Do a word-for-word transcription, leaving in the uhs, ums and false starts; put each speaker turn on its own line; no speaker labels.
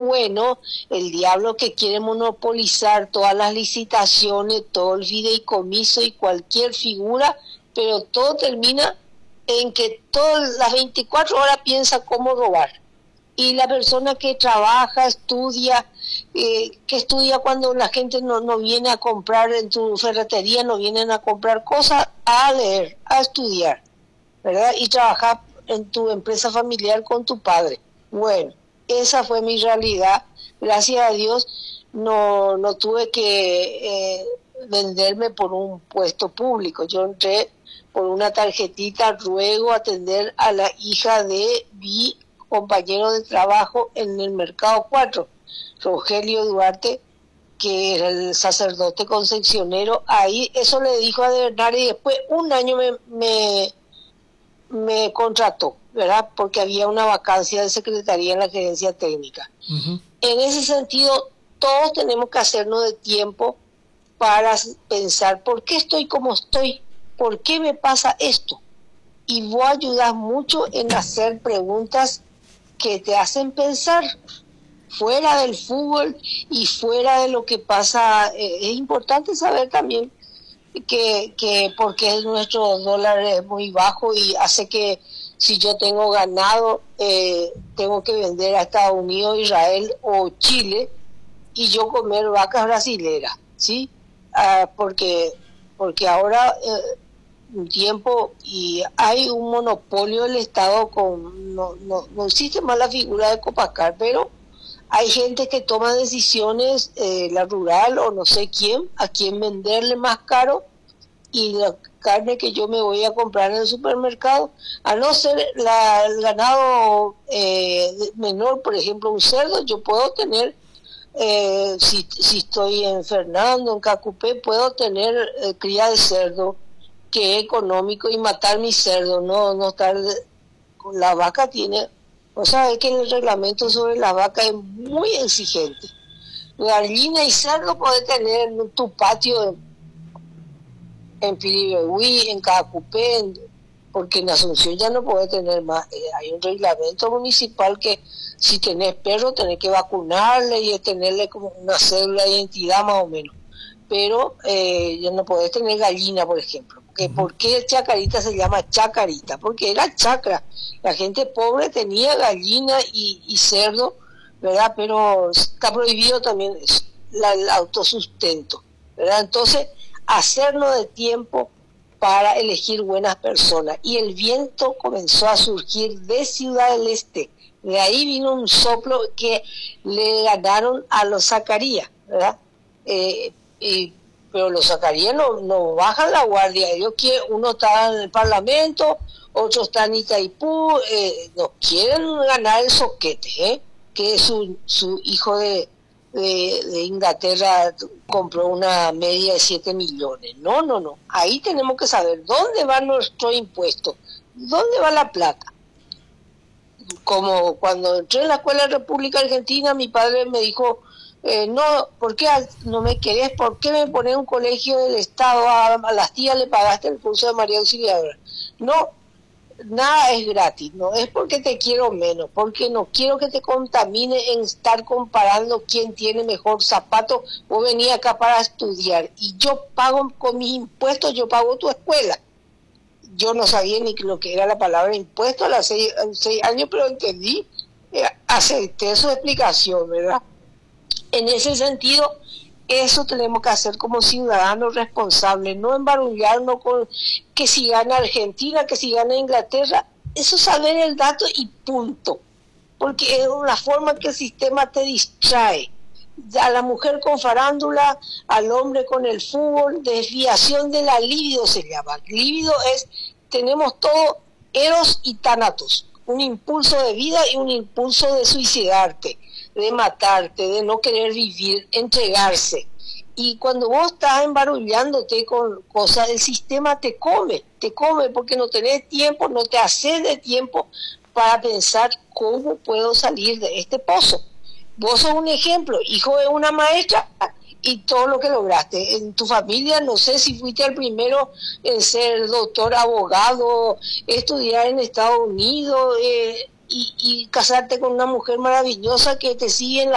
bueno, el diablo que quiere monopolizar todas las licitaciones, todo el fideicomiso y cualquier figura, pero todo termina en que todas las veinticuatro horas piensa cómo robar. Y la persona que trabaja, estudia, eh, que estudia cuando la gente no, no viene a comprar en tu ferretería, no vienen a comprar cosas, a leer, a estudiar, ¿verdad? Y trabajar en tu empresa familiar con tu padre. Bueno, esa fue mi realidad. Gracias a Dios no, no tuve que eh, venderme por un puesto público. Yo entré por una tarjetita, ruego atender a la hija de mi compañero de trabajo en el Mercado cuatro, Rogelio Duarte, que era el sacerdote concepcionero. Ahí eso le dijo a De Bernardi y después un año me, me, me contrató, ¿verdad? Porque había una vacancia de secretaría en la gerencia técnica. Uh-huh. En ese sentido, todos tenemos que hacernos de tiempo para pensar por qué estoy como estoy, por qué me pasa esto. Y vos ayudás mucho en hacer preguntas que te hacen pensar fuera del fútbol y fuera de lo que pasa. Eh, es importante saber también que, que porque nuestro dólar es muy bajo y hace que si yo tengo ganado, eh, tengo que vender a Estados Unidos, Israel o Chile y yo comer vacas brasileras, ¿sí? Ah, porque, porque ahora... Eh, un tiempo y hay un monopolio del Estado con no, no, no existe más la figura de Copacar, pero hay gente que toma decisiones, eh, la rural o no sé quién, a quién venderle más caro, y la carne que yo me voy a comprar en el supermercado, a no ser la, el ganado eh, menor, por ejemplo un cerdo, yo puedo tener eh, si, si estoy en Fernando, en Cacupé, puedo tener eh, cría de cerdo, que es económico, y matar mi cerdo, no no estar de, con la vaca tiene, o sea, es que el reglamento sobre la vaca es muy exigente. Gallina y cerdo puedes tener en tu patio en, en Piribehuí, en Cacupé, en, porque en Asunción ya no puedes tener más. Eh, hay un reglamento municipal que si tenés perro tenés que vacunarle y tenerle como una cédula de identidad más o menos, pero eh, ya no podés tener gallina, por ejemplo. ¿Por qué Chacarita se llama Chacarita? Porque era chacra. La gente pobre tenía gallina y, y cerdo, ¿verdad? Pero está prohibido también eso, la, el autosustento, ¿verdad? Entonces, hacernos de tiempo para elegir buenas personas. Y el viento comenzó a surgir de Ciudad del Este. De ahí vino un soplo que le ganaron a los Zacarías, ¿verdad? Eh, y pero los Zacarías no, no bajan la guardia. Ellos quieren, uno está en el Parlamento, otro está en Itaipú, eh, no quieren ganar el soquete, ¿eh? Que su, su hijo de, de, de Inglaterra compró una media de siete millones. No, no, no. Ahí tenemos que saber dónde va nuestro impuesto, dónde va la plata. Como cuando entré en la Escuela de República Argentina, mi padre me dijo... Eh, no, ¿por qué no me querés? ¿Por qué me pones en un colegio del Estado? A, a las tías le pagaste el curso de María Auxiliadora. No, nada es gratis, no es porque te quiero menos, porque no quiero que te contamine en estar comparando quién tiene mejor zapato. Vos venís acá para estudiar y yo pago con mis impuestos, yo pago tu escuela. Yo no sabía ni lo que era la palabra impuesto a los seis, seis años, pero entendí, eh, acepté su explicación, ¿verdad? En ese sentido, eso tenemos que hacer como ciudadanos responsables, no embarullarnos con que si gana Argentina, que si gana Inglaterra, eso saber el dato y punto, porque es una forma que el sistema te distrae, a la mujer con farándula, al hombre con el fútbol, desviación de la libido se llama. Libido es, tenemos todo eros y tánatos, un impulso de vida y un impulso de suicidarte, de matarte, de no querer vivir, entregarse. Y cuando vos estás embarullándote con cosas, el sistema te come, te come porque no tenés tiempo, no te haces de tiempo para pensar cómo puedo salir de este pozo. Vos sos un ejemplo, hijo de una maestra, y todo lo que lograste. En tu familia, no sé si fuiste el primero en ser doctor, abogado, estudiar en Estados Unidos, eh, y, y casarte con una mujer maravillosa que te sigue en la